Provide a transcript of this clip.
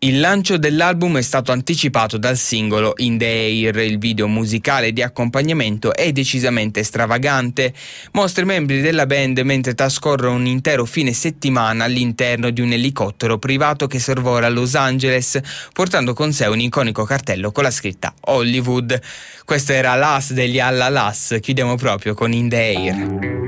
Il lancio dell'album è stato anticipato dal singolo In the Air. Il video musicale di accompagnamento è decisamente stravagante. Mostra i membri della band mentre trascorrono un intero fine settimana all'interno di un elicottero privato che sorvola Los Angeles, portando con sé un iconico cartello con la scritta Hollywood. Questo era Las degli Alla Las. Chiudiamo proprio con In the Air.